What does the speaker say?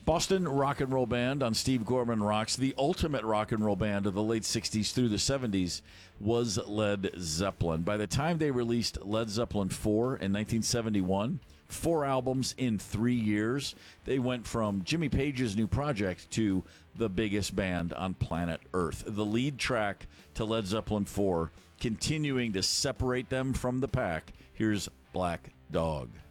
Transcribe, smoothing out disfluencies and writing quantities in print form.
Boston rock and roll band on Steve Gorman Rocks, the ultimate rock and roll band of the late 60s through the 70s, was Led Zeppelin. By the time they released Led Zeppelin 4 in 1971, 4 albums in 3 years, they went from Jimmy Page's new project to the biggest band on planet Earth. The lead track to Led Zeppelin 4, continuing to separate them from the pack. Here's Black Dog.